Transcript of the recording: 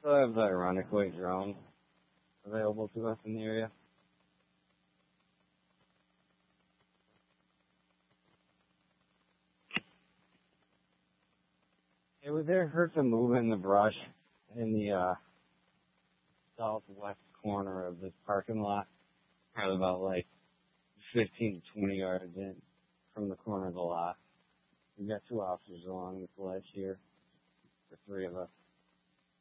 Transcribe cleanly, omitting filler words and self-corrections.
So I have the Ironic Way drone available to us in the area. It was there heard some movement in the brush in the southwest corner of this parking lot, probably about like 15 to 20 yards in from the corner of the lot. We got 2 officers along this ledge here, for 3 of us.